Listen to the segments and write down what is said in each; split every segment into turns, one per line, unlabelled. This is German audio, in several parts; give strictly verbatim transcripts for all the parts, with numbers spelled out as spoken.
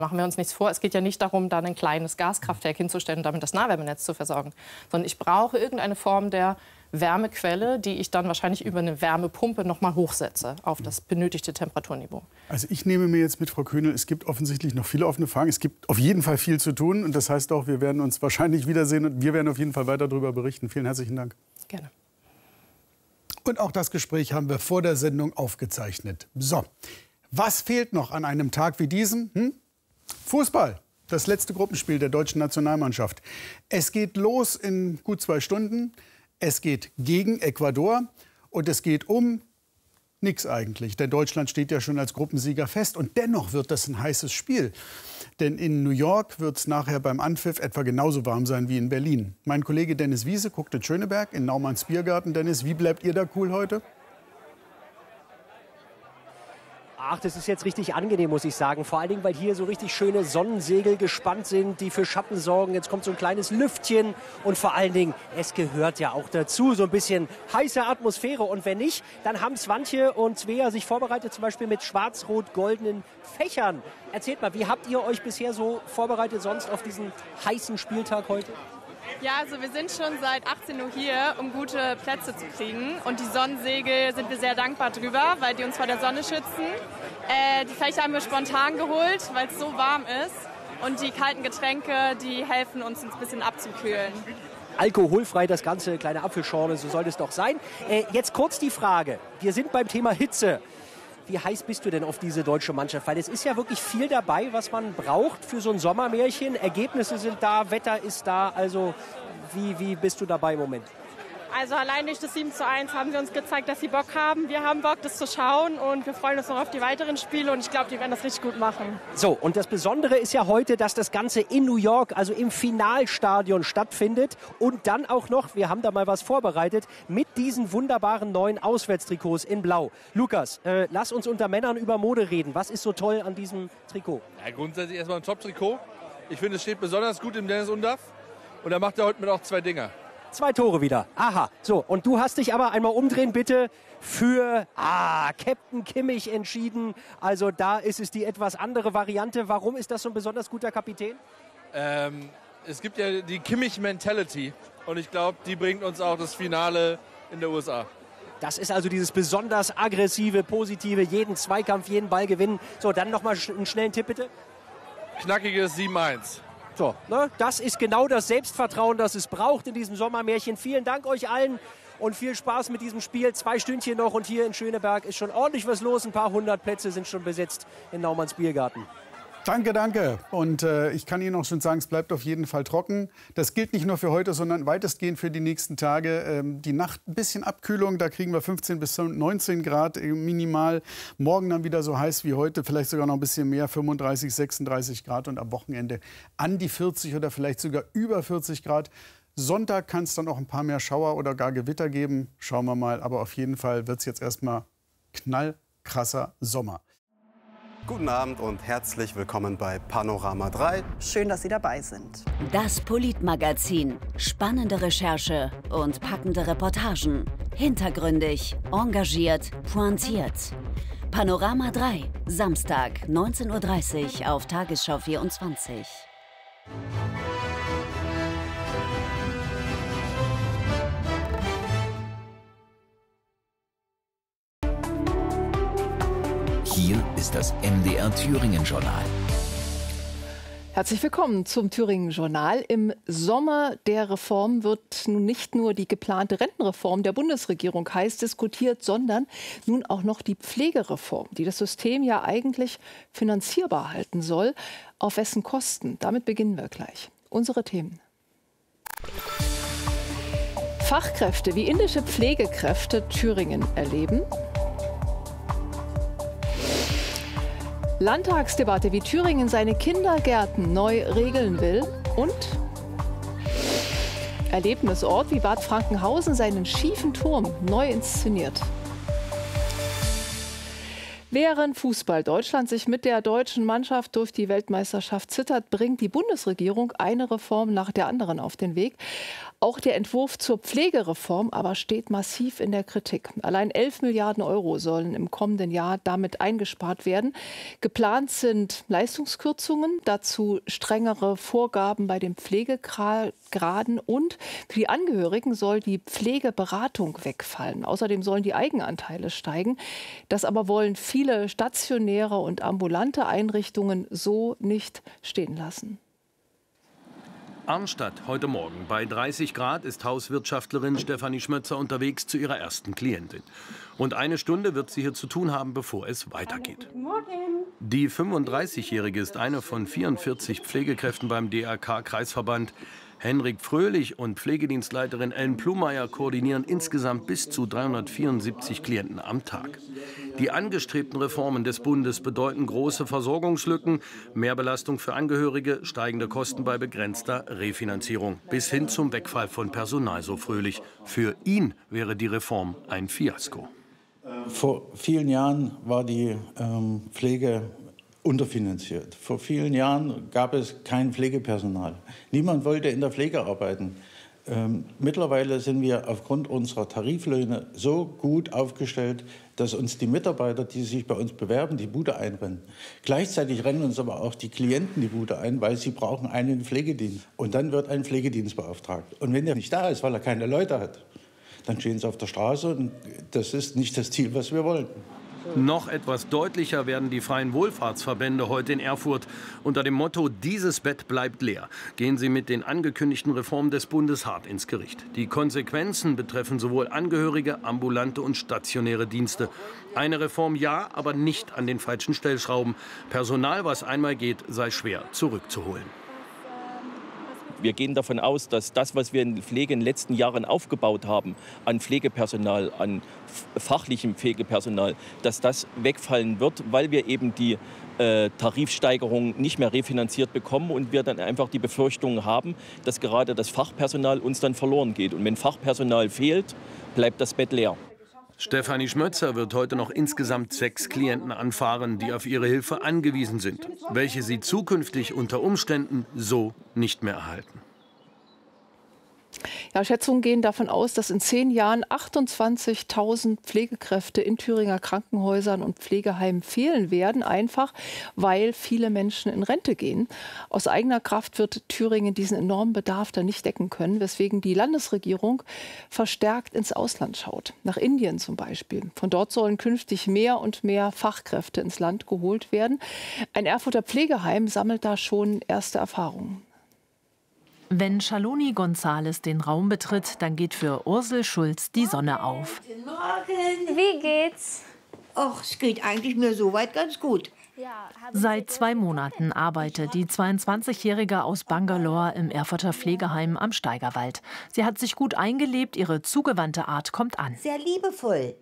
Machen wir uns nichts vor, es geht ja nicht darum, dann ein kleines Gaskraftwerk hinzustellen und damit das Nahwärmenetz zu versorgen, sondern ich brauche irgendeine Form der Wärmequelle, die ich dann wahrscheinlich über eine Wärmepumpe noch mal hochsetze auf das benötigte Temperaturniveau.
Also ich nehme mir jetzt mit, Frau Kühnel, es gibt offensichtlich noch viele offene Fragen. Es gibt auf jeden Fall viel zu tun und das heißt auch, wir werden uns wahrscheinlich wiedersehen und wir werden auf jeden Fall weiter darüber berichten. Vielen herzlichen Dank.
Gerne.
Und auch das Gespräch haben wir vor der Sendung aufgezeichnet. So, was fehlt noch an einem Tag wie diesem? Hm? Fußball, das letzte Gruppenspiel der deutschen Nationalmannschaft. Es geht los in gut zwei Stunden. Es geht gegen Ecuador und es geht um nichts eigentlich. Denn Deutschland steht ja schon als Gruppensieger fest. Und dennoch wird das ein heißes Spiel. Denn in New York wird es nachher beim Anpfiff etwa genauso warm sein wie in Berlin. Mein Kollege Dennis Wiese guckt in Schöneberg in Naumanns Biergarten. Dennis, wie bleibt ihr da cool heute?
Ach, das ist jetzt richtig angenehm, muss ich sagen. Vor allen Dingen, weil hier so richtig schöne Sonnensegel gespannt sind, die für Schatten sorgen. Jetzt kommt so ein kleines Lüftchen und vor allen Dingen, es gehört ja auch dazu, so ein bisschen heiße Atmosphäre. Und wenn nicht, dann haben Swantje und Svea sich vorbereitet, zum Beispiel mit schwarz-rot-goldenen Fächern. Erzählt mal, wie habt ihr euch bisher so vorbereitet sonst auf diesen heißen Spieltag heute?
Ja, also wir sind schon seit achtzehn Uhr hier, um gute Plätze zu kriegen. Und die Sonnensegel sind wir sehr dankbar drüber, weil die uns vor der Sonne schützen. Äh, die Fächer haben wir spontan geholt, weil es so warm ist. Und die kalten Getränke, die helfen uns ein bisschen abzukühlen.
Alkoholfrei das Ganze, kleine Apfelschorle, so soll es doch sein. Äh, jetzt kurz die Frage, wir sind beim Thema Hitze. Wie heiß bist du denn auf diese deutsche Mannschaft? Weil es ist ja wirklich viel dabei, was man braucht für so ein Sommermärchen. Ergebnisse sind da, Wetter ist da. Also wie, wie bist du dabei im Moment?
Also allein durch das sieben zu eins haben sie uns gezeigt, dass sie Bock haben. Wir haben Bock, das zu schauen und wir freuen uns noch auf die weiteren Spiele und ich glaube, die werden das richtig gut machen.
So, und das Besondere ist ja heute, dass das Ganze in New York, also im Finalstadion stattfindet und dann auch noch, wir haben da mal was vorbereitet, mit diesen wunderbaren neuen Auswärtstrikots in Blau. Lukas, äh, lass uns unter Männern über Mode reden. Was ist so toll an diesem Trikot?
Ja, grundsätzlich erstmal ein Top-Trikot. Ich finde, es steht besonders gut im Dennis Undaff und er macht ja heute mit auch zwei Dinger.
Zwei Tore wieder. Aha. So, und du hast dich aber einmal umdrehen, bitte, für ah, Captain Kimmich entschieden. Also da ist es die etwas andere Variante. Warum ist das so ein besonders guter Kapitän?
Ähm, es gibt ja die Kimmich-Mentality und ich glaube, die bringt uns auch das Finale in der U S A.
Das ist also dieses besonders aggressive, positive, jeden Zweikampf, jeden Ball gewinnen. So, dann nochmal einen schnellen Tipp, bitte.
Knackiges sieben eins.
So, ne, das ist genau das Selbstvertrauen, das es braucht in diesem Sommermärchen. Vielen Dank euch allen und viel Spaß mit diesem Spiel. Zwei Stündchen noch und hier in Schöneberg ist schon ordentlich was los. Ein paar hundert Plätze sind schon besetzt in Naumanns Biergarten.
Danke, danke. Und äh, ich kann Ihnen auch schon sagen, es bleibt auf jeden Fall trocken. Das gilt nicht nur für heute, sondern weitestgehend für die nächsten Tage. Ähm, die Nacht ein bisschen Abkühlung, da kriegen wir fünfzehn bis neunzehn Grad äh, minimal. Morgen dann wieder so heiß wie heute, vielleicht sogar noch ein bisschen mehr, fünfunddreißig, sechsunddreißig Grad und am Wochenende an die vierzig oder vielleicht sogar über vierzig Grad. Sonntag kann es dann auch ein paar mehr Schauer oder gar Gewitter geben. Schauen wir mal, aber auf jeden Fall wird es jetzt erstmal knallkrasser Sommer.
Guten Abend und herzlich willkommen bei Panorama drei.
Schön, dass Sie dabei sind.
Das Politmagazin. Spannende Recherche und packende Reportagen. Hintergründig, engagiert, pointiert. Panorama drei, Samstag, neunzehn Uhr dreißig auf Tagesschau vierundzwanzig.
Hier ist das M D R Thüringen-Journal.
Herzlich willkommen zum Thüringen-Journal. Im Sommer der Reform wird nun nicht nur die geplante Rentenreform der Bundesregierung heiß diskutiert, sondern nun auch noch die Pflegereform, die das System ja eigentlich finanzierbar halten soll. Auf wessen Kosten? Damit beginnen wir gleich. Unsere Themen. Fachkräfte wie indische Pflegekräfte Thüringen erleben. Landtagsdebatte, wie Thüringen seine Kindergärten neu regeln will. Und Erlebnisort, wie Bad Frankenhausen seinen schiefen Turm neu inszeniert. Während Fußball Deutschland sich mit der deutschen Mannschaft durch die Weltmeisterschaft zittert, bringt die Bundesregierung eine Reform nach der anderen auf den Weg. Auch der Entwurf zur Pflegereform aber steht massiv in der Kritik. Allein elf Milliarden Euro sollen im kommenden Jahr damit eingespart werden. Geplant sind Leistungskürzungen, dazu strengere Vorgaben bei den Pflegegraden und für die Angehörigen soll die Pflegeberatung wegfallen. Außerdem sollen die Eigenanteile steigen. Das aber wollen viele stationäre und ambulante Einrichtungen so nicht stehen lassen.
Arnstadt heute Morgen. Bei dreißig Grad ist Hauswirtschaftlerin Stefanie Schmötzer unterwegs zu ihrer ersten Klientin. Rund eine Stunde wird sie hier zu tun haben, bevor es weitergeht. Die fünfunddreißigjährige ist eine von vierundvierzig Pflegekräften beim D R K-Kreisverband. Henrik Fröhlich und Pflegedienstleiterin Ellen Plumeyer koordinieren insgesamt bis zu dreihundertvierundsiebzig Klienten am Tag. Die angestrebten Reformen des Bundes bedeuten große Versorgungslücken, Mehrbelastung für Angehörige, steigende Kosten bei begrenzter Refinanzierung bis hin zum Wegfall von Personal, so Fröhlich. Für ihn wäre die Reform ein Fiasko.
Vor vielen Jahren war die ähm, Pflege unterfinanziert. Vor vielen Jahren gab es kein Pflegepersonal. Niemand wollte in der Pflege arbeiten. Ähm, mittlerweile sind wir aufgrund unserer Tariflöhne so gut aufgestellt, dass uns die Mitarbeiter, die sich bei uns bewerben, die Bude einrennen. Gleichzeitig rennen uns aber auch die Klienten die Bude ein, weil sie brauchen einen Pflegedienst. Und dann wird ein Pflegedienst beauftragt. Und wenn der nicht da ist, weil er keine Leute hat, dann stehen sie auf der Straße und das ist nicht das Ziel, was wir wollen.
Noch etwas deutlicher werden die freien Wohlfahrtsverbände heute in Erfurt. Unter dem Motto „Dieses Bett bleibt leer" gehen sie mit den angekündigten Reformen des Bundes hart ins Gericht. Die Konsequenzen betreffen sowohl Angehörige, ambulante und stationäre Dienste. Eine Reform ja, aber nicht an den falschen Stellschrauben. Personal, was einmal geht, sei schwer zurückzuholen.
Wir gehen davon aus, dass das, was wir in der Pflege in den letzten Jahren aufgebaut haben, an Pflegepersonal, an fachlichem Pflegepersonal, dass das wegfallen wird, weil wir eben die äh, Tarifsteigerung nicht mehr refinanziert bekommen und wir dann einfach die Befürchtung haben, dass gerade das Fachpersonal uns dann verloren geht. Und wenn Fachpersonal fehlt, bleibt das Bett leer.
Stefanie Schmötzer wird heute noch insgesamt sechs Klienten anfahren, die auf ihre Hilfe angewiesen sind, welche sie zukünftig unter Umständen so nicht mehr erhalten.
Ja, Schätzungen gehen davon aus, dass in zehn Jahren achtundzwanzigtausend Pflegekräfte in Thüringer Krankenhäusern und Pflegeheimen fehlen werden, einfach weil viele Menschen in Rente gehen. Aus eigener Kraft wird Thüringen diesen enormen Bedarf dann nicht decken können, weswegen die Landesregierung verstärkt ins Ausland schaut. Nach Indien zum Beispiel. Von dort sollen künftig mehr und mehr Fachkräfte ins Land geholt werden. Ein Erfurter Pflegeheim sammelt da schon erste Erfahrungen.
Wenn Schaloni Gonzales den Raum betritt, dann geht für Ursel Schulz die Sonne auf.
Guten Morgen. Wie geht's? Ach, es geht eigentlich mir soweit ganz gut.
Seit zwei Monaten arbeitet die zweiundzwanzigjährige aus Bangalore im Erfurter Pflegeheim am Steigerwald. Sie hat sich gut eingelebt, ihre zugewandte Art kommt an.
Sehr liebevoll.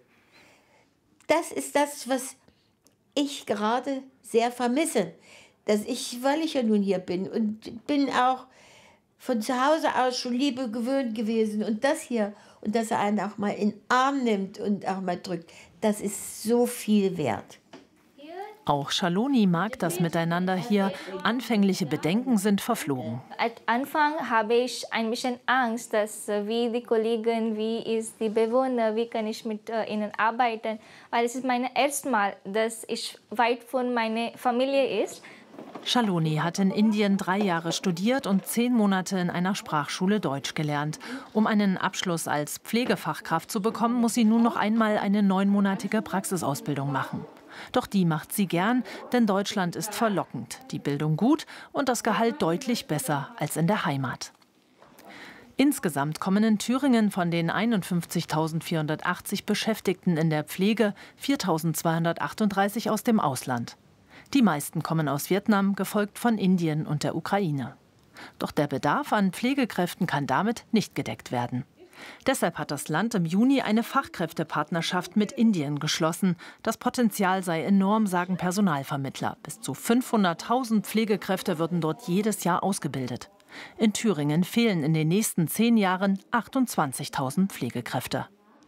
Das ist das, was ich gerade sehr vermisse. Dass ich, weil ich ja nun hier bin und bin auch von zu Hause aus schon Liebe gewöhnt gewesen. Und das hier, und dass er einen auch mal in den Arm nimmt und auch mal drückt, das ist so viel wert.
Auch Schaloni mag das Miteinander hier. Anfängliche Bedenken sind verflogen.
Am Anfang habe ich ein bisschen Angst, dass wie die Kollegen, wie ist die Bewohner, wie kann ich mit ihnen arbeiten. Weil es ist mein erstes Mal, dass ich weit von meiner Familie ist.
Schaloni hat in Indien drei Jahre studiert und zehn Monate in einer Sprachschule Deutsch gelernt. Um einen Abschluss als Pflegefachkraft zu bekommen, muss sie nun noch einmal eine neunmonatige Praxisausbildung machen. Doch die macht sie gern, denn Deutschland ist verlockend, die Bildung gut und das Gehalt deutlich besser als in der Heimat. Insgesamt kommen in Thüringen von den einundfünfzigtausendvierhundertachtzig Beschäftigten in der Pflege viertausendzweihundertachtunddreißig aus dem Ausland. Die meisten kommen aus Vietnam, gefolgt von Indien und der Ukraine. Doch der Bedarf an Pflegekräften kann damit nicht gedeckt werden. Deshalb hat das Land im Juni eine Fachkräftepartnerschaft mit Indien geschlossen. Das Potenzial sei enorm, sagen Personalvermittler. Bis zu fünfhunderttausend Pflegekräfte würden dort jedes Jahr ausgebildet. In Thüringen fehlen in den nächsten zehn Jahren achtundzwanzigtausend Pflegekräfte.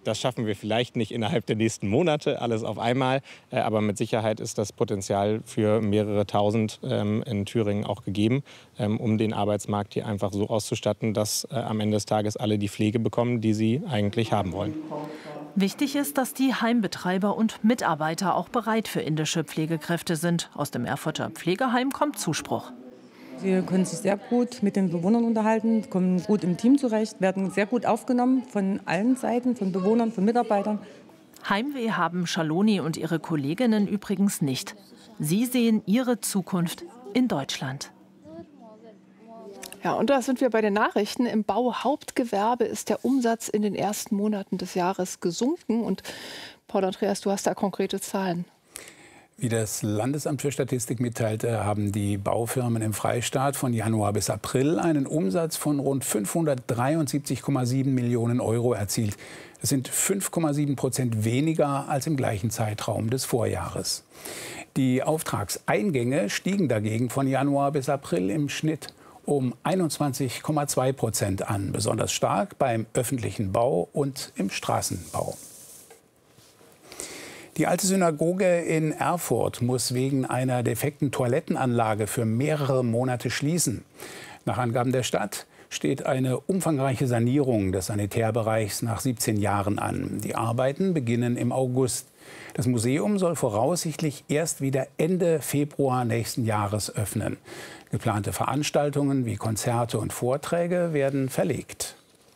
Das schaffen wir vielleicht nicht innerhalb der nächsten Monate, alles auf einmal. Aber mit Sicherheit ist das Potenzial für mehrere Tausend in Thüringen auch gegeben, um den Arbeitsmarkt hier einfach so auszustatten, dass am Ende des Tages alle die Pflege bekommen, die sie eigentlich haben wollen.
Wichtig ist, dass die Heimbetreiber und Mitarbeiter auch bereit für indische Pflegekräfte sind. Aus dem Erfurter Pflegeheim kommt Zuspruch.
Sie können sich sehr gut mit den Bewohnern unterhalten, kommen gut im Team zurecht, werden sehr gut aufgenommen von allen Seiten, von Bewohnern, von Mitarbeitern.
Heimweh haben Schaloni und ihre Kolleginnen übrigens nicht. Sie sehen ihre Zukunft in Deutschland.
Ja, und da sind wir bei den Nachrichten. Im Bauhauptgewerbe ist der Umsatz in den ersten Monaten des Jahres gesunken. Und Paul Andreas, du hast da konkrete Zahlen.
Wie das Landesamt für Statistik mitteilte, haben die Baufirmen im Freistaat von Januar bis April einen Umsatz von rund fünfhundertdreiundsiebzig Komma sieben Millionen Euro erzielt. Das sind fünf Komma sieben Prozent weniger als im gleichen Zeitraum des Vorjahres. Die Auftragseingänge stiegen dagegen von Januar bis April im Schnitt um einundzwanzig Komma zwei Prozent an, besonders stark beim öffentlichen Bau und im Straßenbau. Die alte Synagoge in Erfurt muss wegen einer defekten Toilettenanlage für mehrere Monate schließen. Nach Angaben der Stadt steht eine umfangreiche Sanierung des Sanitärbereichs nach siebzehn Jahren an. Die Arbeiten beginnen im August. Das Museum soll voraussichtlich erst wieder Ende Februar nächsten Jahres öffnen. Geplante Veranstaltungen wie Konzerte und Vorträge werden verlegt.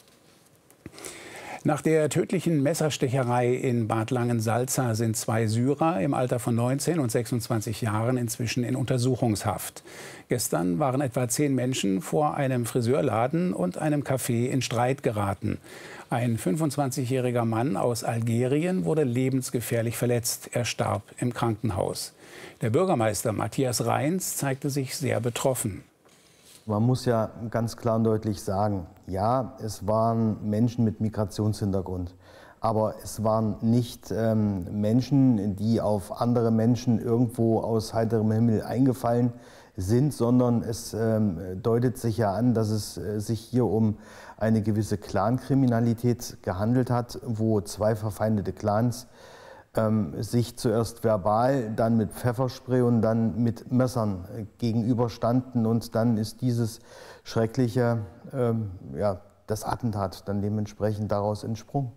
Nach der tödlichen Messerstecherei in Bad Langensalza sind zwei Syrer im Alter von neunzehn und sechsundzwanzig Jahren inzwischen in Untersuchungshaft. Gestern waren etwa zehn Menschen vor einem Friseurladen und einem Café in Streit geraten. Ein fünfundzwanzigjähriger Mann aus Algerien wurde lebensgefährlich verletzt. Er starb im Krankenhaus. Der Bürgermeister Matthias Reins zeigte sich sehr betroffen.
Man muss ja ganz klar und deutlich sagen, ja, es waren Menschen mit Migrationshintergrund. Aber es waren nicht ähm, Menschen, die auf andere Menschen irgendwo aus heiterem Himmel eingefallen sind, sondern es ähm, deutet sich ja an, dass es äh, sich hier um eine gewisse Clankriminalität gehandelt hat, wo zwei verfeindete Clans ähm, sich zuerst verbal, dann mit Pfefferspray und dann mit Messern äh, gegenüberstanden. Und dann ist dieses schreckliche, ähm, ja, das Attentat dann dementsprechend daraus entsprungen.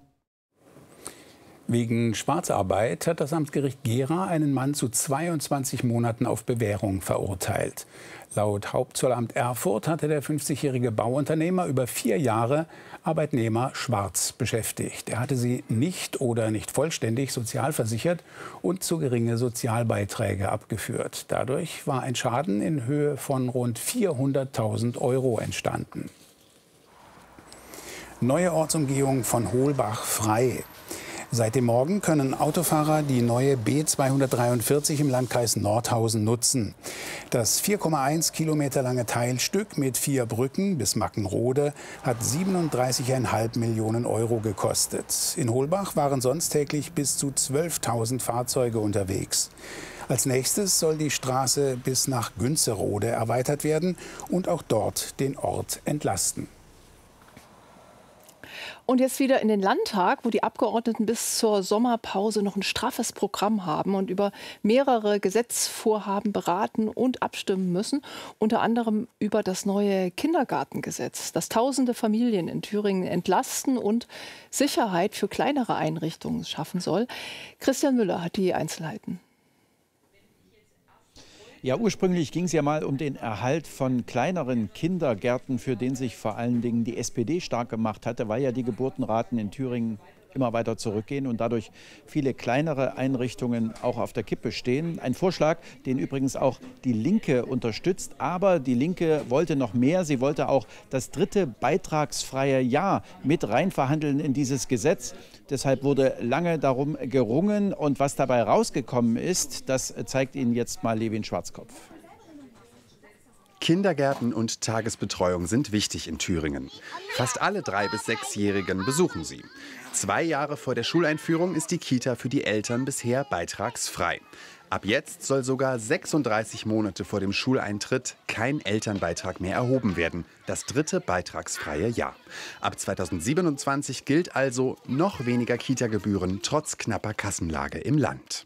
Wegen Schwarzarbeit hat das Amtsgericht Gera einen Mann zu zweiundzwanzig Monaten auf Bewährung verurteilt. Laut Hauptzollamt Erfurt hatte der fünfzigjährige Bauunternehmer über vier Jahre Arbeitnehmer schwarz beschäftigt. Er hatte sie nicht oder nicht vollständig sozialversichert und zu geringe Sozialbeiträge abgeführt. Dadurch war ein Schaden in Höhe von rund vierhunderttausend Euro entstanden. Neue Ortsumgehung von Holbach frei. Seit dem Morgen können Autofahrer die neue B zweihundertdreiundvierzig im Landkreis Nordhausen nutzen. Das vier Komma eins Kilometer lange Teilstück mit vier Brücken bis Mackenrode hat siebenunddreißig Komma fünf Millionen Euro gekostet. In Holbach waren sonst täglich bis zu zwölftausend Fahrzeuge unterwegs. Als nächstes soll die Straße bis nach Günzerode erweitert werden und auch dort den Ort entlasten.
Und jetzt wieder in den Landtag, wo die Abgeordneten bis zur Sommerpause noch ein straffes Programm haben und über mehrere Gesetzvorhaben beraten und abstimmen müssen. Unter anderem über das neue Kindergartengesetz, das tausende Familien in Thüringen entlasten und Sicherheit für kleinere Einrichtungen schaffen soll. Christian Müller hat die Einzelheiten.
Ja, ursprünglich ging es ja mal um den Erhalt von kleineren Kindergärten, für den sich vor allen Dingen die S P D stark gemacht hatte, weil ja die Geburtenraten in Thüringen immer weiter zurückgehen und dadurch viele kleinere Einrichtungen auch auf der Kippe stehen. Ein Vorschlag, den übrigens auch die Linke unterstützt. Aber die Linke wollte noch mehr. Sie wollte auch das dritte beitragsfreie Jahr mit reinverhandeln in dieses Gesetz. Deshalb wurde lange darum gerungen. Und was dabei rausgekommen ist, das zeigt Ihnen jetzt mal Levin Schwarzkopf.
Kindergärten und Tagesbetreuung sind wichtig in Thüringen. Fast alle drei- bis sechsjährigen besuchen sie. Zwei Jahre vor der Schuleinführung ist die Kita für die Eltern bisher beitragsfrei. Ab jetzt soll sogar sechsunddreißig Monate vor dem Schuleintritt kein Elternbeitrag mehr erhoben werden. Das dritte beitragsfreie Jahr. Ab zweitausendsiebenundzwanzig gilt also noch weniger Kita-Gebühren trotz knapper Kassenlage im Land.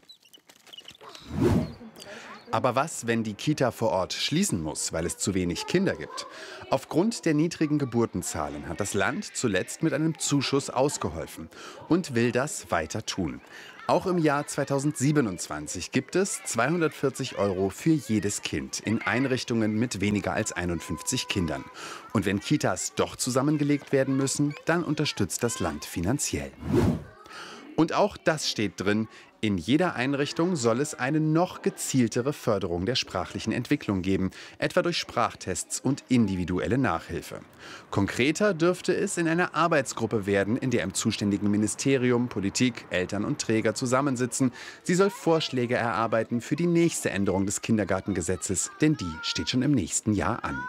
Aber was, wenn die Kita vor Ort schließen muss, weil es zu wenig Kinder gibt? Aufgrund der niedrigen Geburtenzahlen hat das Land zuletzt mit einem Zuschuss ausgeholfen und will das weiter tun. Auch im Jahr zweitausendsiebenundzwanzig gibt es zweihundertvierzig Euro für jedes Kind in Einrichtungen mit weniger als einundfünfzig Kindern. Und wenn Kitas doch zusammengelegt werden müssen, dann unterstützt das Land finanziell. Und auch das steht drin. In jeder Einrichtung soll es eine noch gezieltere Förderung der sprachlichen Entwicklung geben, etwa durch Sprachtests und individuelle Nachhilfe. Konkreter dürfte es in einer Arbeitsgruppe werden, in der im zuständigen Ministerium Politik, Eltern und Träger zusammensitzen. Sie soll Vorschläge erarbeiten für die nächste Änderung des Kindergartengesetzes, denn die steht schon im nächsten Jahr an.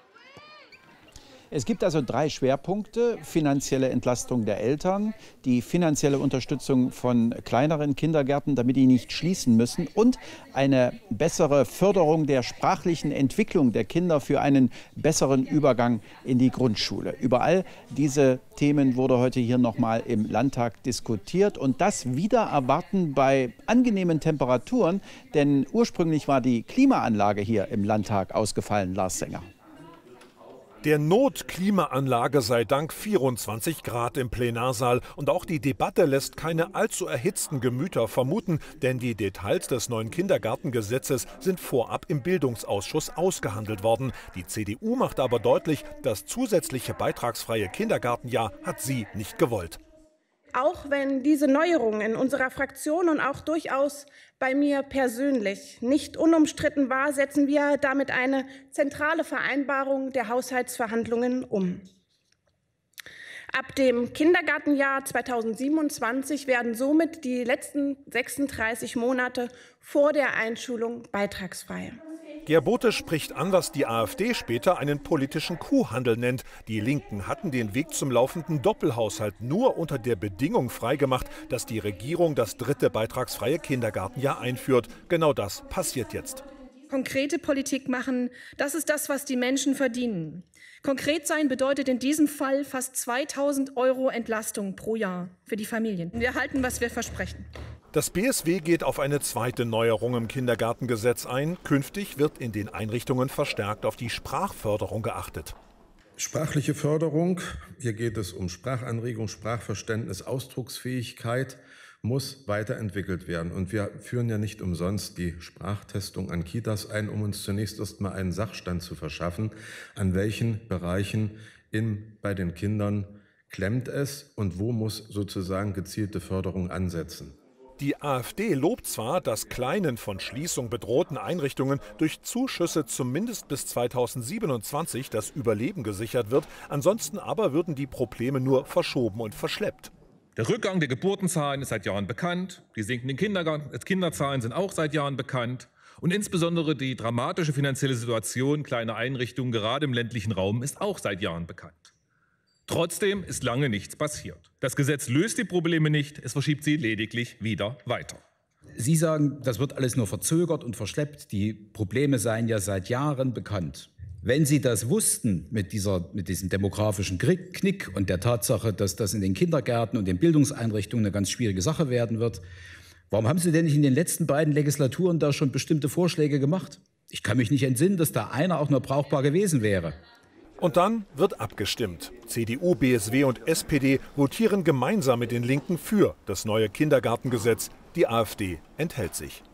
Es gibt also drei Schwerpunkte: finanzielle Entlastung der Eltern, die finanzielle Unterstützung von kleineren Kindergärten, damit die nicht schließen müssen, und eine bessere Förderung der sprachlichen Entwicklung der Kinder für einen besseren Übergang in die Grundschule. Über all diese Themen wurde heute hier nochmal im Landtag diskutiert, und das wieder erwarten bei angenehmen Temperaturen, denn ursprünglich war die Klimaanlage hier im Landtag ausgefallen. Lars Sänger.
Der Notklimaanlage sei Dank vierundzwanzig Grad im Plenarsaal. Und auch die Debatte lässt keine allzu erhitzten Gemüter vermuten, denn die Details des neuen Kindergartengesetzes sind vorab im Bildungsausschuss ausgehandelt worden. Die C D U macht aber deutlich, das zusätzliche beitragsfreie Kindergartenjahr hat sie nicht gewollt.
Auch wenn diese Neuerung in unserer Fraktion und auch durchaus bei mir persönlich nicht unumstritten war, setzen wir damit eine zentrale Vereinbarung der Haushaltsverhandlungen um. Ab dem Kindergartenjahr zweitausendsiebenundzwanzig werden somit die letzten sechsunddreißig Monate vor der Einschulung beitragsfrei.
Gerd Bote spricht an, was die AfD später einen politischen Kuhhandel nennt. Die Linken hatten den Weg zum laufenden Doppelhaushalt nur unter der Bedingung freigemacht, dass die Regierung das dritte beitragsfreie Kindergartenjahr einführt. Genau das passiert jetzt.
Konkrete Politik machen, das ist das, was die Menschen verdienen. Konkret sein bedeutet in diesem Fall fast zweitausend Euro Entlastung pro Jahr für die Familien. Wir halten, was wir versprechen.
Das B S W geht auf eine zweite Neuerung im Kindergartengesetz ein. Künftig wird in den Einrichtungen verstärkt auf die Sprachförderung geachtet.
Sprachliche Förderung, hier geht es um Sprachanregung, Sprachverständnis, Ausdrucksfähigkeit, muss weiterentwickelt werden. Und wir führen ja nicht umsonst die Sprachtestung an Kitas ein, um uns zunächst erst mal einen Sachstand zu verschaffen, an welchen Bereichen in, bei den Kindern klemmt es und wo muss sozusagen gezielte Förderung ansetzen.
Die AfD lobt zwar, dass kleinen, von Schließung bedrohten Einrichtungen durch Zuschüsse zumindest bis zweitausendsiebenundzwanzig das Überleben gesichert wird. Ansonsten aber würden die Probleme nur verschoben und verschleppt.
Der Rückgang der Geburtenzahlen ist seit Jahren bekannt. Die sinkenden Kinderzahlen sind auch seit Jahren bekannt. Und insbesondere die dramatische finanzielle Situation kleiner Einrichtungen, gerade im ländlichen Raum, ist auch seit Jahren bekannt. Trotzdem ist lange nichts passiert. Das Gesetz löst die Probleme nicht, es verschiebt sie lediglich wieder weiter.
Sie sagen, das wird alles nur verzögert und verschleppt. Die Probleme seien ja seit Jahren bekannt. Wenn Sie das wussten mit, dieser, mit diesem demografischen Knick und der Tatsache, dass das in den Kindergärten und den Bildungseinrichtungen eine ganz schwierige Sache werden wird, warum haben Sie denn nicht in den letzten beiden Legislaturen da schon bestimmte Vorschläge gemacht? Ich kann mich nicht entsinnen, dass da einer auch nur brauchbar gewesen wäre.
Und dann wird abgestimmt. C D U, B S W und S P D votieren gemeinsam mit den Linken für das neue Kindergartengesetz. Die AfD enthält sich.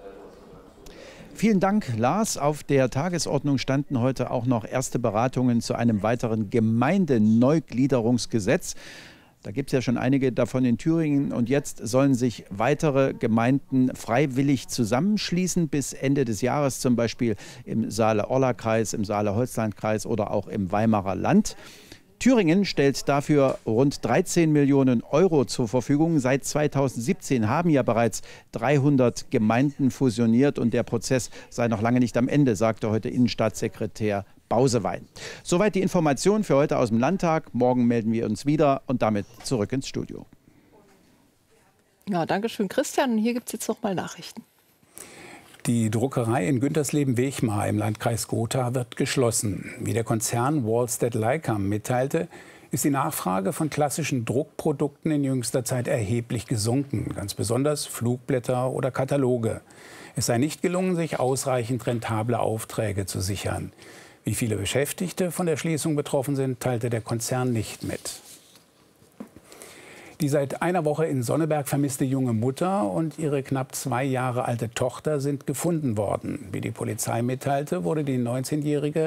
Vielen Dank, Lars. Auf der Tagesordnung standen heute auch noch erste Beratungen zu einem weiteren Gemeindeneugliederungsgesetz. Da gibt es ja schon einige davon in Thüringen, und jetzt sollen sich weitere Gemeinden freiwillig zusammenschließen bis Ende des Jahres, zum Beispiel im Saale-Orla-Kreis, im Saale-Holstein-Kreis oder auch im Weimarer Land. Thüringen stellt dafür rund dreizehn Millionen Euro zur Verfügung. Seit zweitausendsiebzehn haben ja bereits dreihundert Gemeinden fusioniert, und der Prozess sei noch lange nicht am Ende, sagte heute Innenstaatssekretär Bausewein. Soweit die Information für heute aus dem Landtag. Morgen melden wir uns wieder und damit zurück ins Studio.
Ja, danke schön, Christian. Und hier gibt es jetzt noch mal Nachrichten.
Die Druckerei in Güntersleben-Wechmar im Landkreis Gotha wird geschlossen. Wie der Konzern Wallstedt-Lycam mitteilte, ist die Nachfrage von klassischen Druckprodukten in jüngster Zeit erheblich gesunken, ganz besonders Flugblätter oder Kataloge. Es sei nicht gelungen, sich ausreichend rentable Aufträge zu sichern. Wie viele Beschäftigte von der Schließung betroffen sind, teilte der Konzern nicht mit. Die seit einer Woche in Sonneberg vermisste junge Mutter und ihre knapp zwei Jahre alte Tochter sind gefunden worden. Wie die Polizei mitteilte, wurde die neunzehnjährige